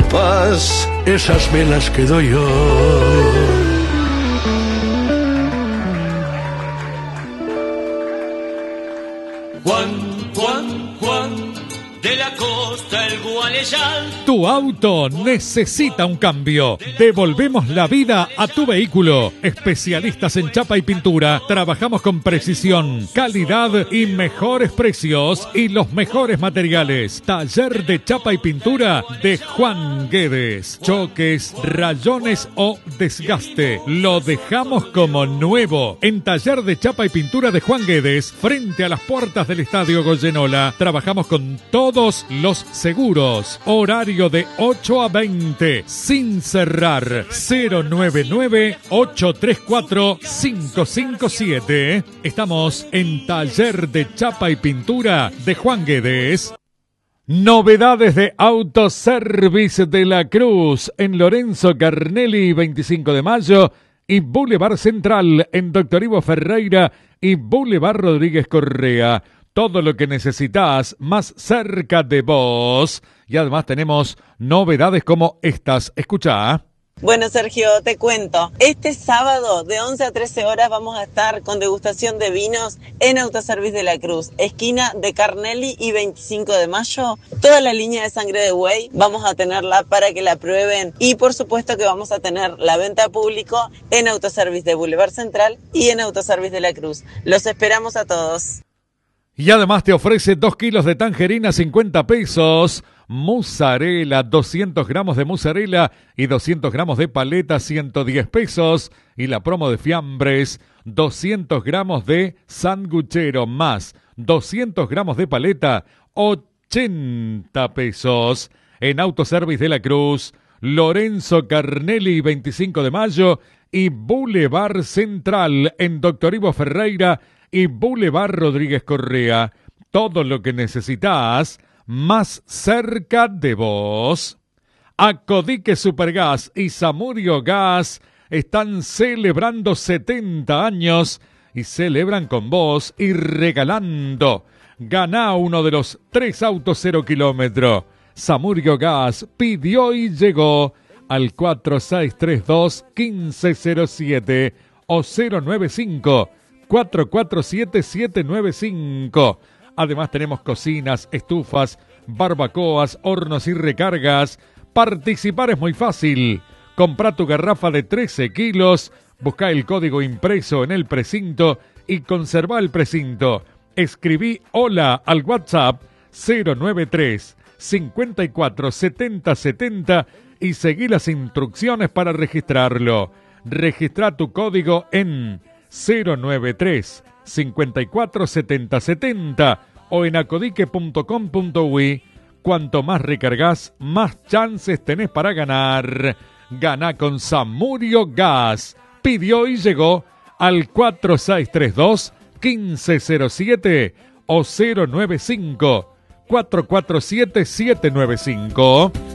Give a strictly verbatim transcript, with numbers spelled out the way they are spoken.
paz, esas me las quedo yo. Juan, Juan, Juan, de la costa el Gualeyal. Tu auto necesita un cambio. Devolvemos la vida a tu vehículo. Especialistas en chapa y pintura. Trabajamos con precisión, calidad y mejores precios y los mejores materiales. Taller de chapa y pintura de Juan Guedes. Choques, rayones o desgaste. Lo dejamos como nuevo. En Taller de chapa y pintura de Juan Guedes, frente a las puertas del Estadio Goyenola. Trabajamos con todos los seguros. Horario de ocho a veinte, sin cerrar. Cero nueve nueve, ocho tres cuatro, cinco cinco siete. Estamos en Taller de Chapa y Pintura de Juan Guedes. Novedades de Autoservice de la Cruz en Lorenzo Carnelli, veinticinco de mayo, y Boulevard Central en Doctor Ivo Ferreira y Boulevard Rodríguez Correa. Todo lo que necesitas más cerca de vos. Y además tenemos novedades como estas. Escucha. Bueno, Sergio, te cuento. Este sábado de once a trece horas vamos a estar con degustación de vinos en Autoservice de la Cruz, esquina de Carnelli y veinticinco de mayo. Toda la línea de sangre de buey vamos a tenerla para que la prueben. Y por supuesto que vamos a tener la venta a público en Autoservice de Boulevard Central y en Autoservice de la Cruz. Los esperamos a todos. Y además te ofrece dos kilos de tangerina, cincuenta pesos. Mozzarella, doscientos gramos de mozzarella y doscientos gramos de paleta, ciento diez pesos. Y la promo de fiambres, doscientos gramos de sanguchero más doscientos gramos de paleta, ochenta pesos. En Autoservice de la Cruz, Lorenzo Carnelli, veinticinco de mayo, y Boulevard Central en Doctor Ivo Ferreira y Boulevard Rodríguez Correa. Todo lo que necesitas más cerca de vos. Acodique Supergas y Samurio Gas están celebrando setenta años y celebran con vos y regalando. Ganá uno de los tres autos cero kilómetro. Samurio Gas pidió y llegó al cuatro seis tres dos, uno cinco cero siete o cero nueve cinco, cuatro cuatro siete, siete nueve cinco. Además tenemos cocinas, estufas, barbacoas, hornos y recargas. Participar es muy fácil. Comprá tu garrafa de trece kilos, buscá el código impreso en el precinto y conservá el precinto. Escribí hola al WhatsApp cero nueve tres, cincuenta y cuatro, setenta, setenta y seguí las instrucciones para registrarlo. Registrá tu código en cero nueve tres, cincuenta y cuatro, setenta, setenta o en acodique punto com punto uy. Cuanto más recargas, más chances tenés para ganar. Ganá con Samurio Gas. Pidió y llegó al cuatro seis tres dos, uno cinco cero siete o cero nueve cinco, cuatro cuatro siete, siete nueve cinco.